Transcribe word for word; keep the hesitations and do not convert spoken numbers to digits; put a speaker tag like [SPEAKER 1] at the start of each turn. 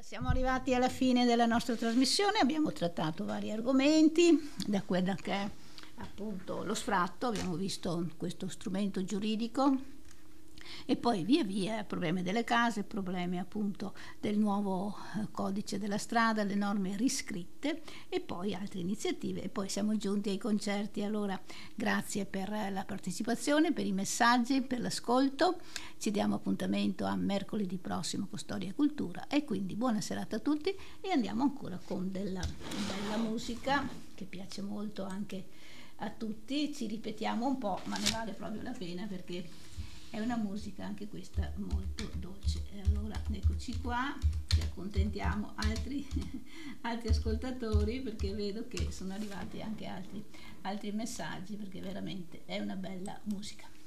[SPEAKER 1] Siamo arrivati alla fine della nostra trasmissione, abbiamo trattato vari argomenti, da quello che è appunto lo sfratto, abbiamo visto questo strumento giuridico, e poi via via problemi delle case, problemi appunto del nuovo codice della strada, le norme riscritte e poi altre iniziative, e poi siamo giunti ai concerti. Allora grazie per la partecipazione, per i messaggi, per l'ascolto, ci diamo appuntamento a mercoledì prossimo con Storia e Cultura, e quindi buona serata a tutti, e andiamo ancora con della bella musica che piace molto anche a tutti, ci ripetiamo un po' ma ne vale proprio la pena perché è una musica anche questa molto dolce. E allora eccoci qua, che accontentiamo altri, altri ascoltatori, perché vedo che sono arrivati anche altri, altri messaggi, perché veramente è una bella musica.